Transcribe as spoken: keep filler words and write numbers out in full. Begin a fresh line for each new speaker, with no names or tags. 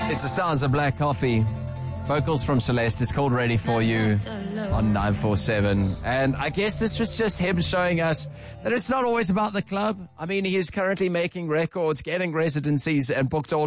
It's the sounds of Black Coffee. Vocals from Celeste. It's called Ready For You on nine four seven. And I guess this was just him showing us that it's not always about the club. I mean, he is currently making records, getting residencies, and booked all